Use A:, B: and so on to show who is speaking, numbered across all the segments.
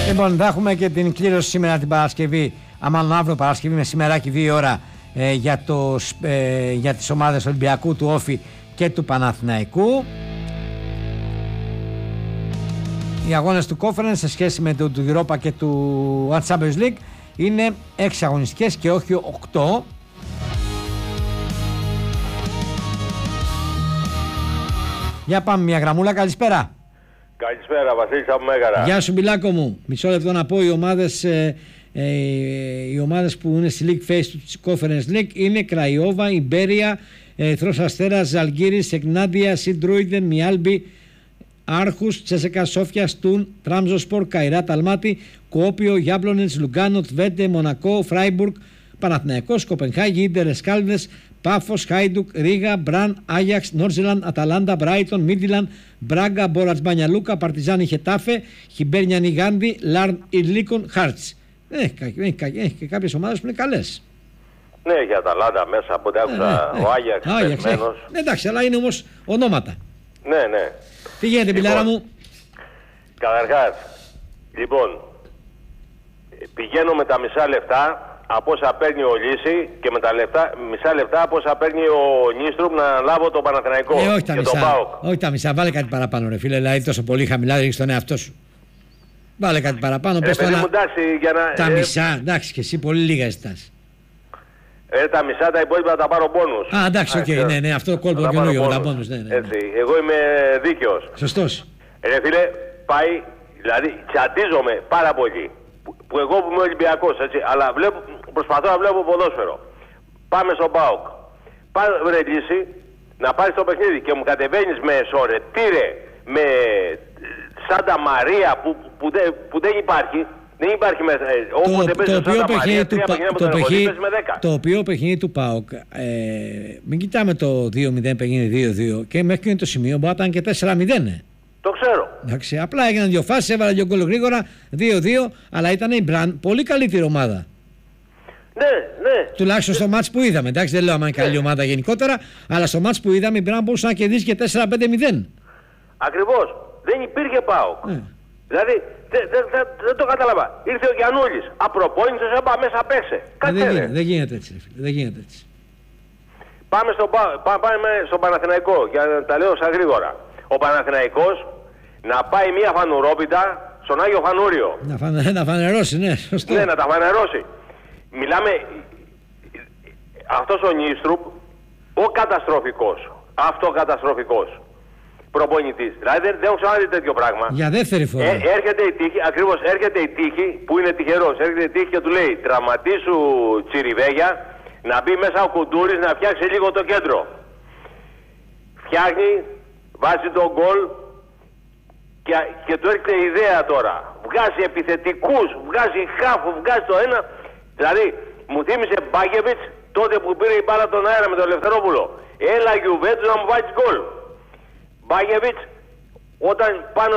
A: Λοιπόν, θα έχουμε και την κλήρωση σήμερα την Παρασκευή, μάλλον αύριο Παρασκευή μεσημεράκι 2 ώρα για τις ομάδες Ολυμπιακού, του Όφη και του Παναθηναϊκού. Οι αγώνες του Conference σε σχέση με του Europa και του One Champions League είναι 6 αγωνιστικές και όχι 8. Για πάμε μια γραμμούλα, καλησπέρα.
B: Καλησπέρα, Βασίλης από Μέγαρα.
A: Γεια σου Μπιλάκο μου. Μισό λεπτό να πω, οι ομάδες που είναι στη League Phase του Conference League είναι Κραϊόβα, Ιμπέρια, Ερυθρός Αστέρας, Ζαλγκύρης, Εκνάντια, Σιντρούιδεν, Μιάλμπι, Άρχους, Τσέσεκα, Σόφια, Στούν, Τραμζοσπορ, Καϊράτ, Αλμάτι, Κουόπιο, Γιάμπλονετς, Λουγκάνο, Τβέντε, Μονακό, Φράιμπουργκ, Παναθηναϊκός, Κοπενχάγη, Ίντερ Εσκάλδες, Πάφος, Χάιντουκ, Ρίγα, Μπραν, Άγιαξ, Νόρτζελαν, Αταλάντα, Μπράιτον, Μίντιλαν, Μπράγκα, Μπόρατς Μπανιαλούκα, Παρτιζάνι Χετάφε, Χιμπέρνια Νιγάντι, Λάρν Ιρλίκον, Χάρτς. Έχει και κάποιες ομάδες που είναι καλές.
B: Ναι, για Αταλάντα μέσα από ό,τι άκουσα, ο Άγιαξ πεσμένος.
A: Εντάξει, αλλά είναι όμως ονόματα.
B: Ναι.
A: Τι γίνεται, Μπιλάρα μου?
B: Καταρχάς, λοιπόν, πηγαίνω με τα μισά λεφτά από όσα παίρνει ο Λύση και με τα μισά λεφτά από όσα παίρνει ο Νίστρουμ να λάβω το Παναθηναϊκό
A: όχι
B: και τον ΠΑΟΚ.
A: Όχι τα μισά, βάλε κάτι παραπάνω ρε φίλε, δηλαδή τόσο πολύ χαμηλά ρίξεις τον εαυτό σου. Βάλε κάτι παραπάνω, πες τώρα. Τα μισά, εντάξει, και εσύ πολύ λίγα ζητάς.
B: Τα μισά, τα υπόλοιπα θα τα πάρω μπόνους.
A: Α, εντάξει, οκ, ναι, αυτό το κόλπο καινούργιο με τα μπόνους, ναι.
B: Έτσι, εγώ είμαι δίκαιος.
A: Σωστός.
B: Ρε φίλε, πάει, δηλαδή τσαντίζομαι πάρα πολύ. Που εγώ που είμαι Ολυμπιακός, έτσι, αλλά προσπαθώ να βλέπω ποδόσφαιρο. Πάμε στον ΠΑΟΚ. Πάμε ρε Λύση, να πάρεις το παιχνίδι και μου κατεβαίνεις με σωρετήρε, με Σάντα Μαρία που δεν υπάρχει. Δεν υπάρχει μέσα. Όποτε παίζει το Σάντα Μαρία,
A: το οποίο παιχνίδι του ΠΑΟΚ, μην κοιτάμε το 2-0 παιχνίδι 2-2 και μέχρι και το σημείο μπορεί να ήταν και 4-0.
B: Το ξέρω.
A: Εντάξει, απλά έγιναν 2 φάσεις, έβαλε 2 γκολ γρήγορα, 2-2, αλλά ήταν η Μπραν πολύ καλύτερη ομάδα.
B: Ναι.
A: Τουλάχιστον στο μάτς που είδαμε. Εντάξει, δεν λέω αν είναι καλή ομάδα γενικότερα, αλλά στο μάτς που είδαμε η Μπραν μπορούσε να κερδίσει και 4-5-0.
B: Ακριβώς. Δεν υπήρχε ΠΑΟΚ. Δηλαδή δεν το κατάλαβα. Ήρθε ο Γιαννούλης. Απροπόνητος, έπα μέσα παίξε.
A: Δεν γίνεται έτσι, φίλε. Δεν γίνεται έτσι.
B: Πάμε στο Παναθηναϊκό, για να τα λέω σαν γρήγορα. Ο Παναθηναϊκός να πάει μια φανουρόπιτα στον Άγιο Φανούριο.
A: Να φανερώσει, ναι, σωστό.
B: Ναι, να τα φανερώσει. Μιλάμε, αυτός ο Νίστρουπ, ο καταστροφικός, αυτοκαταστροφικός προπονητής. Δηλαδή δεν έχω ξαναδεί τέτοιο πράγμα.
A: Για δεύτερη φορά.
B: Έρχεται η τύχη, ακριβώς έρχεται η τύχη που είναι τυχερός. Έρχεται η τύχη και του λέει τραυματίσου Τσιριβέγια, να μπει μέσα ο Κουντούρης να φτιάξει λίγο το κέντρο. Φτιάχνει, βάζει τον γκολ και του έρχεται η ιδέα τώρα. Βγάζει επιθετικούς, βγάζει χάφου, βγάζει το ένα. Δηλαδή μου θύμισε Μπάκεβιτς τότε που πήρε η μπάλα τον αέρα με τον Ελευθερόπουλο. Έλα Γιουβέντους να μου βάλεις γκολ. Μπάκεβιτς όταν πάνω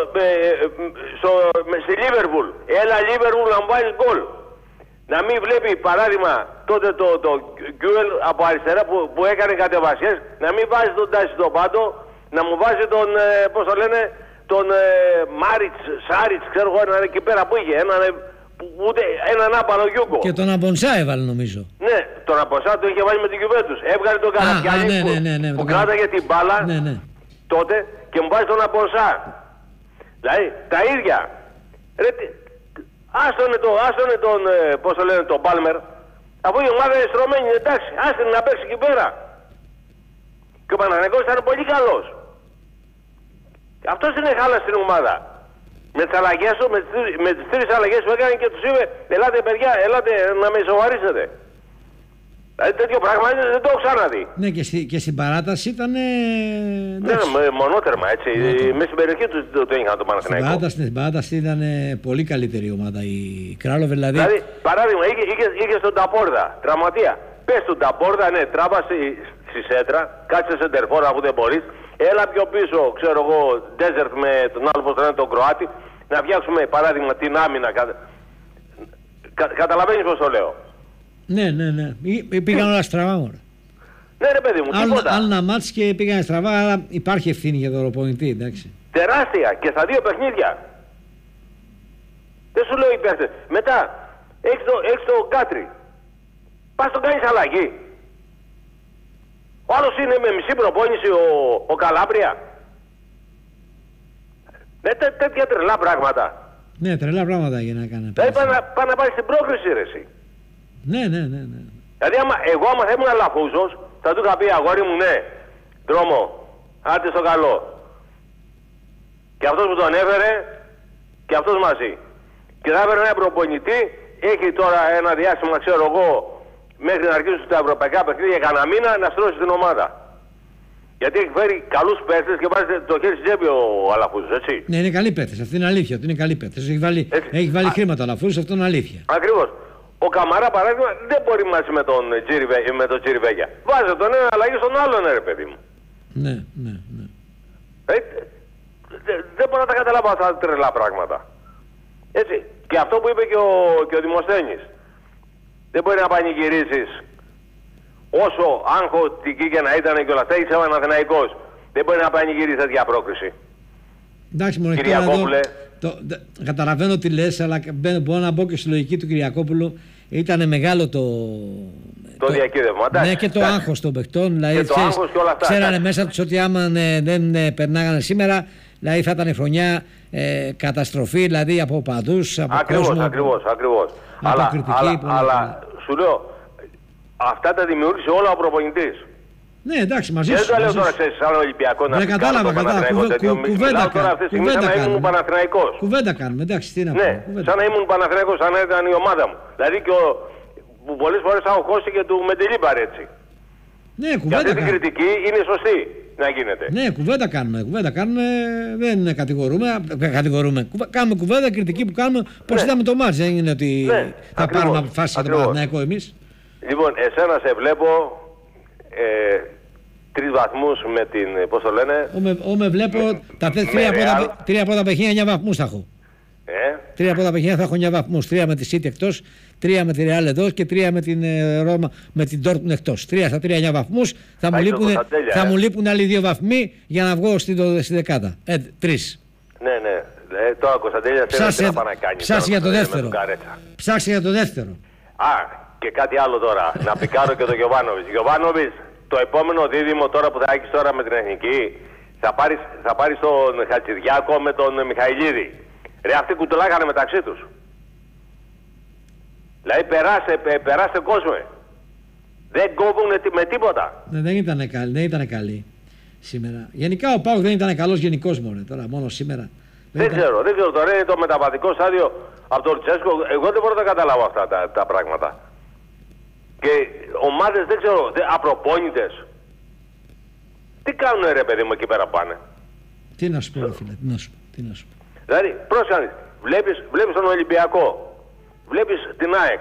B: στη Λίβερπουλ. Έλα Λίβερπουλ να μου βάλεις γκολ. Να μην βλέπει παράδειγμα τότε το Γκιουέλ από αριστερά που έκανε κατεβασιές, να μην βάζει τον Τάση στο πάντο, να μου βάζει τον, πώς το λένε, τον Μάριτς, Σάριτς, ξέρω εγώ, έναν εκεί πέρα που είχε, έναν άπαλο Γιούγκο.
A: Και τον Αμπονσά έβαλε νομίζω.
B: Ναι, τον Αμπονσά το είχε βάλει με την Γιουβέντους. Έβγαλε τον Καραπιάνη που κράταγε την μπάλα τότε και μου βάζει τον Αμπονσά. Δηλαδή τα ίδια. Ρε, άστονε τον, πώς το λένε, τον Πάλμερ. Αφού η ομάδα είναι στρωμένη, εντάξει, άστονε να παίξει εκεί πέρα. Και ο Παναθηναϊκός ήταν πολύ καλός. Αυτός είναι χάλας στην ομάδα. Με τις αλλαγές του, με τις 3 αλλαγές που έκανε και τους είπε, ελάτε παιδιά, ελάτε να με ισοβαρίσετε. Δηλαδή τέτοιο πράγμα δεν το έχω ξαναδεί.
A: Ναι, και στην παράταση ήταν.
B: Ναι, μονότερμα έτσι. Μέσα στην περιοχή του το είχαν το Παναθηναϊκό.
A: Στην παράταση ήταν πολύ καλύτερη ομάδα. Η Κράλοβε δηλαδή.
B: Δηλαδή, παράδειγμα, είχε τον Ταπόρδα, τραυματία. Πες τον Ταπόρδα, ναι, τράβασε στη σέντρα, κάτσε σε τερφόρα που δεν μπορείς. Έλα πιο πίσω, ξέρω εγώ, Ντέζερτ με τον άλλο που λένε τον Κροάτι, να φτιάξουμε παράδειγμα την άμυνα. Καταλαβαίνεις πώς το λέω.
A: Ναι. Πήγαν όλα στραβά μωρέ.
B: Ναι ρε παιδί μου, τίποτα.
A: Άλλα μάτς και πήγαν στραβά, αλλά υπάρχει ευθύνη για τον προπονητή, εντάξει.
B: Τεράστια και στα 2 παιχνίδια. Δεν σου λέω οι παίχτες. Μετά, έχεις το Κάτρι. Πας τον κάνεις αλλαγή. Ο άλλος είναι με μισή προπόνηση ο Καλάμπρια. Τέτοια τρελά πράγματα.
A: Ναι, τρελά πράγματα για να κάνει.
B: Δηλαδή πάει να πάρει στην πρόκριση, ρε εσύ.
A: Ναι.
B: Δηλαδή άμα θα ήμουν Αλαφούζος, θα του είχα πει αγόρι μου, ναι, δρόμο, άντε στο καλό. Και αυτός που τον έφερε, και αυτός μαζί. Και θα έφερε ένα προπονητή, έχει τώρα ένα διάστημα, ξέρω εγώ, μέχρι να αρχίσουν τα ευρωπαϊκά παιχνίδια για κανένα μήνα να στρώσει την ομάδα. Γιατί έχει φέρει καλούς παίκτες και βάζει το χέρι στη τσέπη ο Αλαφούζος, έτσι.
A: Ναι, είναι καλοί παίκτες, αυτή είναι αλήθεια, ότι είναι καλοί παίκτες. Έχει βάλει χρήματα ο Αλαφούζος, αυτό είναι αλήθεια.
B: Ακριβώς. Ο Καμαρά, παράδειγμα, δεν μπορεί μαζί με τον Τσιριβέγια. Βάζει τον ένα αλλαγή στον άλλον, ρε παιδί μου.
A: Ναι.
B: Δεν μπορώ να τα καταλάβω αυτά τα τρελά πράγματα. Έτσι. Και αυτό που είπε και ο Δημοσθένης. Δεν μπορεί να πανηγυρίσεις όσο άγχωτικη και να ήταν και όλα αυτά, είσαι ο Παναθηναϊκός. Δεν μπορεί να πανηγυρίσει τέτοια πρόκριση.
A: Εντάξει, μόνο Κυριακόπουλε. Καταλαβαίνω τι λες, αλλά μπορώ να μπω και στη λογική του Κυριακόπουλου. Ήταν μεγάλο
B: το διακύβευμα.
A: Ναι, και το άγχος των παιχτών. Δηλαδή, ξέρανε μέσα τους ότι άμα δεν περνάγανε σήμερα, δηλαδή θα ήταν χρονιά καταστροφή, δηλαδή από παδούς, από κόσμο.
B: Ακριβώς.
A: Από κριτική.
B: Αλλά σου λέω, αυτά τα δημιούργησε όλα ο προπονητής.
A: Ναι, εντάξει, μαζί σου.
B: Δεν το λέω τώρα σαν Ολυμπιακό να πει
A: κατάλαβα. Κουβέντα
B: κάνουμε.
A: Κουβέντα κάνουμε, εντάξει, τι να πω.
B: Ναι, σαν να ήμουν Παναθηναϊκός, σαν να ήταν η ομάδα μου. Δηλαδή και που πολλές φορές αγχώστηκε του Μεντελίπαρ, έτσι.
A: Ναι, κουβέντα
B: κάνουμε. Και αυτή την κριτική είναι σωστή να γίνεται.
A: Ναι, κουβέντα κάνουμε, δεν κατηγορούμε. Κάνουμε κουβέντα, κριτική που κάνουμε, πώς είδαμε το μάτς, δεν είναι ότι θα πάρουμε αποφάσεις για τον Παναθηναϊκό εμείς.
B: Λοιπόν, εσένα σε βλέπω 3 βαθμούς με την, πώς το λένε.
A: Με βλέπω τα 3 από τα παιχνίδια 9 βαθμούς θα έχω. 3 από τα παιχνίδια θα έχω 9 βαθμούς. 3 με τη City εκτός, 3 με τη Real εδώ και 3 με την Ρώμα, με την Dortmund εκτός. 3 στα 3 9 βαθμούς. Θα μου λείπουν άλλοι 2 βαθμοί για να βγω στη δεκάδα. 3.
B: Ναι. Τώρα Κωνσταντέλια θέλει να πάει να κάνει.
A: Ψάξει για το δεύτερο. Ψάξει για το δεύτερο.
B: Και κάτι άλλο τώρα. Να πικάρω και τον Γιοβάνοβιτς. Το επόμενο δίδυμο τώρα που θα έχεις τώρα με την Εθνική, θα πάρεις τον Χατζηδιάκο με τον Μιχαηλίδη. Ρε, αυτοί κουτουλάγανε μεταξύ τους. Δηλαδή περάστε κόσμο. Δεν κόβουν με τίποτα.
A: Δεν ήταν καλή σήμερα. Γενικά ο ΠΑΟΚ δεν ήταν καλός γενικός τώρα, μόνο σήμερα.
B: Δεν ξέρω τώρα, είναι το μεταβατικό στάδιο από τον Τσέσκο. Εγώ δεν μπορώ να καταλάβω αυτά τα πράγματα. Και ομάδες δεν ξέρω, απροπόνητες. Τι κάνουνε ρε παιδί μου εκεί πέρα πάνε.
A: Τι να σου πω φίλε, τι να σου πω.
B: Δηλαδή, πρόσεχε, βλέπεις τον Ολυμπιακό, βλέπεις την ΑΕΚ,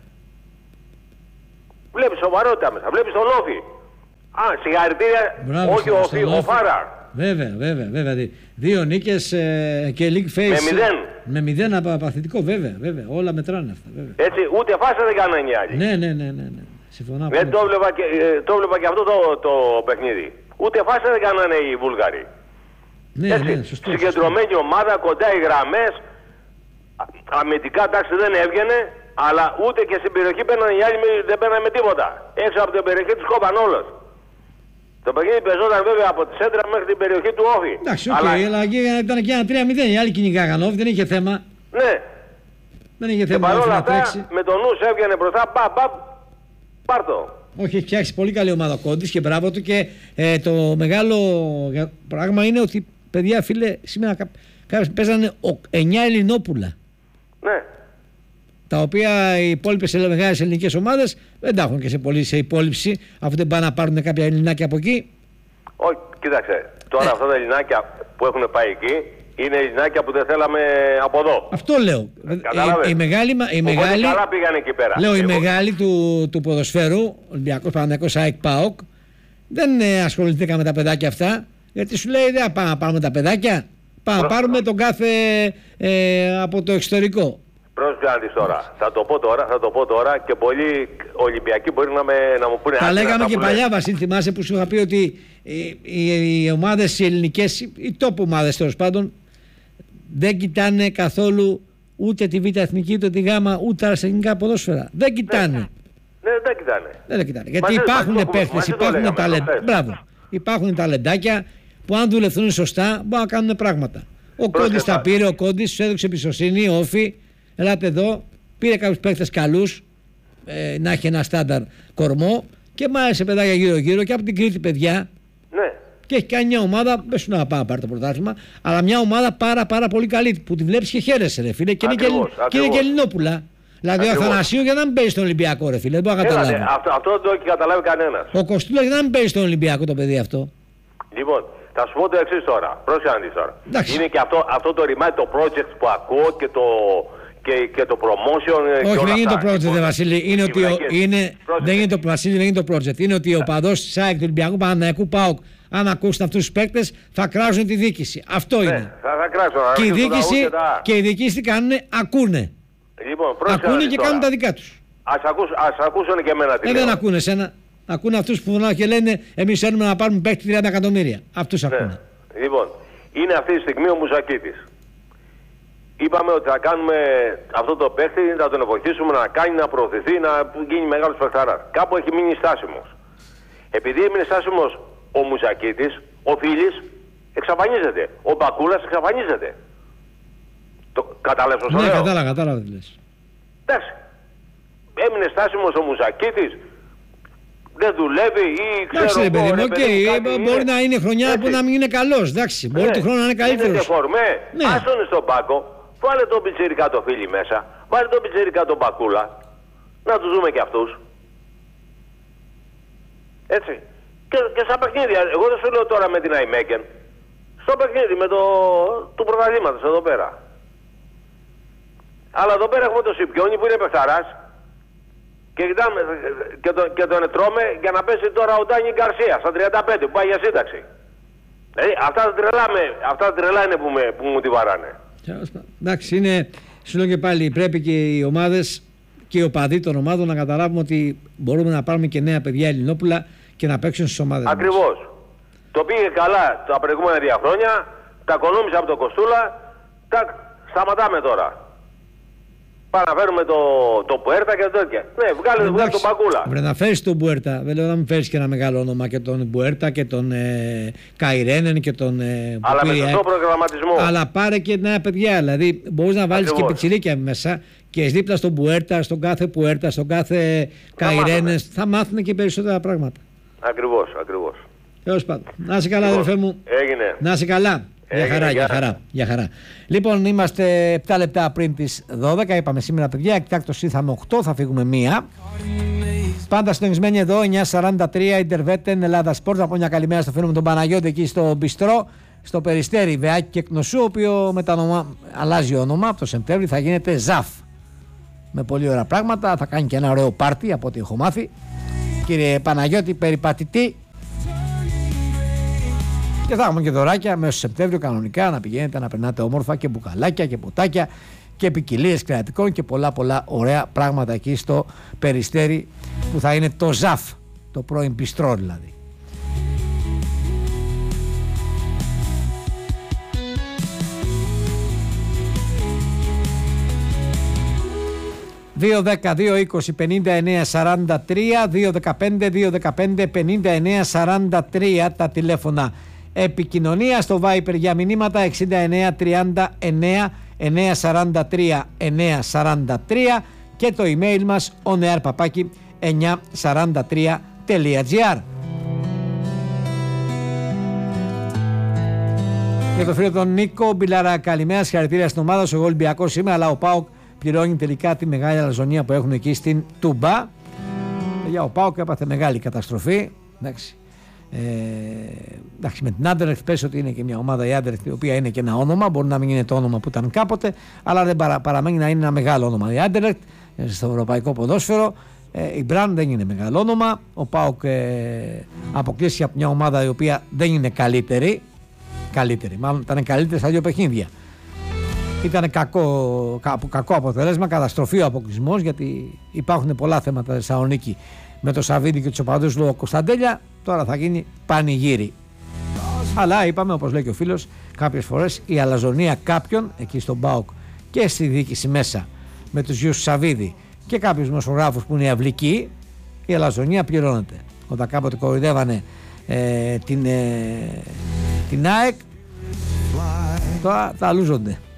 B: βλέπεις σοβαρότητα μέσα, βλέπεις τον Όφη. Συγχαρητήρια, όχι ο Όφη, ο Φάρα.
A: Βέβαια. 2 νίκες και League Face. Με 0 απαθητικό, βέβαια. Όλα μετράνε αυτά. Βέβαια.
B: Έτσι, ούτε φάσα δεν κάνανε οι άλλοι.
A: Ναι. Συμφωνώ.
B: Δεν το έβλεπα και αυτό το παιχνίδι. Ούτε φάσα δεν κάνανε οι Βούλγαροι.
A: Ναι, σωστό.
B: Συγκεντρωμένη ομάδα, κοντά οι γραμμές. Αμυντικά εντάξει δεν έβγαινε, αλλά ούτε και στην περιοχή μπαίνανε οι άλλοι, δεν μπαίνανε με τίποτα. Έξω από την περιοχή τους κόβαν όλος. Το παιχνίδι παίζονταν βέβαια από τη σέντρα μέχρι την περιοχή του Όφη.
A: Εντάξει, αλλά ήταν και ένα 3-0. Οι άλλοι κυνηγάγαν Όφη, δεν είχε θέμα.
B: Ναι.
A: Δεν είχε θέμα.
B: Και παρόλα αυτά με τον νους έβγαινε μπροστά, πάρ' το.
A: Όχι, έχει φτιάξει πολύ καλή ομάδα ο Κόντης και μπράβο του. Και το μεγάλο πράγμα είναι ότι, παιδιά, φίλε, σήμερα παίζανε 9 Ελληνόπουλα.
B: Ναι.
A: Τα οποία οι υπόλοιπες μεγάλες ελληνικές ομάδες δεν τα έχουν και σε υπόλοιψη, αφού δεν πάνε να πάρουν κάποια Ελληνάκια από εκεί.
B: Όχι, κοίταξε. Τώρα αυτά τα Ελληνάκια που έχουν πάει εκεί είναι Ελληνάκια που δεν θέλαμε από εδώ.
A: Αυτό λέω. Η μεγάλη.
B: Καλά πήγανε εκεί πέρα.
A: Λέω, η μεγάλη του ποδοσφαίρου, Ολυμπιακός, Παναθηναϊκός, ΑΕΚ, ΠΑΟΚ, δεν ασχοληθήκαμε με τα παιδάκια αυτά, γιατί σου λέει δεν πάμε να πάρουμε τα παιδάκια. Πάμε να πάρουμε τον κάθε από το εξωτερικό.
B: Πρόσεχε τώρα. Θα το πω τώρα και πολλοί Ολυμπιακοί μπορεί να μου πούνε.
A: Τα λέγαμε και παλιά, Βασίλη, θυμάσαι που σου είχα πει ότι οι ομάδες οι ελληνικές, οι τόπο ομάδες τέλος πάντων, δεν κοιτάνε καθόλου ούτε τη Β' Εθνική, ούτε τη Γ', ούτε άλλα εθνικά ποδόσφαιρα. Δεν κοιτάνε.
B: Ναι, δεν κοιτάνε.
A: Δεν κοιτάνε. Γιατί υπάρχουν παίχτες, υπάρχουν ταλέντα. Μπράβο. Υπάρχουν ταλεντάκια που αν δουλευτούν σωστά μπορούν να κάνουν πράγματα. Ο Κόντης τα πήρε, ο Κόντης του έδειξε εμπιστοσύνη, όφη. Ελάτε εδώ, πήρε κάποιους παίχτες καλούς, να έχει ένα στάνταρ κορμό και μάλιστα παιδάκια γύρω-γύρω και από την Κρήτη παιδιά.
B: Ναι.
A: Και έχει κάνει μια ομάδα, δεν σου να πάρει το πρωτάθλημα, αλλά μια ομάδα πάρα πολύ καλή που τη βλέπεις και χαίρεσαι, ρε φίλε. Και είναι και Ελληνόπουλα. Δηλαδή ο Αθανασίου για να μην παίζει στον Ολυμπιακό, ρε φίλε. Δεν μπορώ να καταλάβω.
B: Αυτό δεν το έχει καταλάβει κανένας.
A: Ο Κοστούλας για να μην παίζει στον Ολυμπιακό το παιδί αυτό.
B: Λοιπόν, θα σου πω το εξής τώρα. Πρόσεχε να δεις τώρα. Είναι και αυτό το ρημάδι, το project που ακούω και το promotion.
A: Όχι, δεν είναι το project, Βασίλη. Είναι ότι δεν είναι το Βασίλη, δεν είναι το project. Είναι ότι ο παδός της ΑΕΚ, του Ολυμπιακού, Παναθηναϊκού, ΠΑΟΚ, αν ακούσουν αυτούς τους παίκτες, θα κράζουν τη διοίκηση. Αυτό είναι.
B: Θα κράξουν.
A: Και οι διοίκηση τι κάνουν, ακούνε.
B: Λοιπόν,
A: ακούνε και κάνουν τα δικά τους.
B: Ας ακούσουν και εμένα τι λέω.
A: Δεν ακούνε εσένα. Ακούνε αυτούς που φωνάζουν και λένε εμείς θέλουμε να πάρουμε παίκτη 30 εκατομμύρια. Αυτούς ακούνε.
B: Λοιπόν, είναι αυτή τη στιγμή ο Μουζακίτης. Είπαμε ότι θα κάνουμε αυτό το παίκτη, θα τον βοηθήσουμε να κάνει, να προωθηθεί, να γίνει μεγάλος παιχταράς. Κάπου έχει μείνει στάσιμος. Επειδή έμεινε στάσιμος ο Μουζακίτης, ο Φίλης εξαφανίζεται. Ο Μπακούλας εξαφανίζεται. Κατάλαβες όσο λέω.
A: Ναι, κατάλαβα τι λες.
B: Εντάξει. Έμεινε στάσιμος ο Μουζακίτης, δεν δουλεύει ή ξέρω εγώ.
A: Παιδί μου, μπορεί να είναι χρονιά που να μην είναι καλός. Εντάξει, μπορεί του χρόνου να είναι καλύτερος.
B: Είναι φορμέ. Άστον στον πάγκο, βάλε τον πιτσιρικά το Φίλη μέσα, βάλε τον πιτσιρικά τον Μπακούλα, να τους δούμε και αυτούς. Έτσι. Και στα παιχνίδια, εγώ δεν σου λέω τώρα με την Αϊμέκεν, στο παιχνίδι με του πρωταθλήματος εδώ πέρα. Αλλά εδώ πέρα έχουμε τον Σιπιόνι που είναι παιχταράς και τον τρώμε για να πέσει τώρα ο Ντάνι Γκαρσία στα 35 που πάει για σύνταξη. Δηλαδή αυτά τα τρελά είναι που μου τη βαράνε.
A: Εντάξει, σου λέω και πάλι, πρέπει και οι ομάδες και οι οπαδοί των ομάδων να καταλάβουμε ότι μπορούμε να πάρουμε και νέα παιδιά Ελληνόπουλα και να παίξουν στις ομάδες.
B: Ακριβώς. Το πήγε καλά τα προηγούμενα 2 χρόνια, τα κονόμισε από τον Κοστούλα, σταματάμε τώρα. Πάμε να φέρουμε το Πουέρτα και τέτοια. Ναι, βγάλε τον Μπακούλα.
A: Πρέπει να φέρεις τον Πουέρτα. Δεν λέω να μην φέρεις και ένα μεγάλο όνομα και τον Πουέρτα και τον Καϊρένεν και τον.
B: Αλλά με σωστό προγραμματισμό.
A: Αλλά πάρε και νέα παιδιά. Δηλαδή μπορείς να βάλεις και πιτσιρίκια μέσα και δίπλα στον Πουέρτα, στον κάθε Πουέρτα, στον κάθε Καϊρένεν. Θα μάθουν και περισσότερα πράγματα.
B: Ακριβώς.
A: Τέλος πάντων. Να είσαι καλά, αδερφέ μου.
B: Έγινε.
A: Να είσαι καλά. Για χαρά. Λοιπόν, είμαστε 7 λεπτά πριν τις 12. Είπαμε σήμερα, παιδιά, εκτάκτως ήρθαμε 8, θα φύγουμε 1. Πάντα συντονισμένοι εδώ, 9:43 Ιντερβέτεν Ελλάδα Σπορτ. Θα πω μια καλημέρα στο φίλο μου τον Παναγιώτη εκεί στο Μπιστρό, στο Περιστέρι Βεάκη και Κνωσού, ο οποίο αλλάζει όνομα από το Σεπτέμβρη, θα γίνεται ΖΑΦ. Με πολύ ωραία πράγματα, θα κάνει και ένα ωραίο πάρτι από ό,τι έχω μάθει. Κύριε Παναγιώτη, περιπατητή. Και θα έχουμε και δωράκια μέσα στο Σεπτέμβριο κανονικά να πηγαίνετε να περνάτε όμορφα και μπουκαλάκια και ποτάκια και ποικιλίες κρεατικών και πολλά ωραία πράγματα εκεί στο Περιστέρι που θα είναι το ΖΑΦ, το πρώην Μπιστρό δηλαδή. ...2-10-2-20-59-43... ...2-15-2-15-59-43... ...τα τηλέφωνα επικοινωνία, στο Viper για μηνύματα 69-39-943-943 και το email μας oneair@943.gr. Για το φίλο τον Νίκο Μπιλάρα, καλημέρα, συγχαρητήρια στην ομάδα σου. Εγώ Ολυμπιακός είμαι, αλλά ο ΠΑΟΚ πληρώνει τελικά τη μεγάλη αλαζονία που έχουν εκεί στην Τούμπα. Για ο ΠΑΟΚ έπαθε μεγάλη καταστροφή. Εντάξει. Με την Άντερλεχτ πες ότι είναι και μια ομάδα, η Άντερλεχτ, η οποία είναι και ένα όνομα, μπορεί να μην είναι το όνομα που ήταν κάποτε, αλλά δεν παραμένει να είναι ένα μεγάλο όνομα η Άντερλεχτ στο ευρωπαϊκό ποδόσφαιρο. Η Μπραν δεν είναι μεγάλο όνομα. Ο ΠΑΟΚ αποκλείστηκε από μια ομάδα η οποία δεν είναι καλύτερη, μάλλον ήταν καλύτερη στα 2 παιχνίδια. Ήταν κακό αποτέλεσμα, καταστροφή ο αποκλεισμός, γιατί υπάρχουν πολλά θέματα στη Θεσσαλονίκη με το Σαββίδι και τους οπαδούς λόγω Κωνσταντέλια. Τώρα θα γίνει πανηγύρι. Αλλά είπαμε, όπως λέει και ο φίλος, κάποιες φορές η αλαζονία κάποιων εκεί στον ΠΑΟΚ και στη διοίκηση μέσα με τους γιους Σαββίδη και κάποιους δημοσιογράφους που είναι αυλικοί, η αλαζονία πληρώνεται. Όταν κάποτε κοροϊδεύανε την ΑΕΚ, τώρα τα αλούζονται.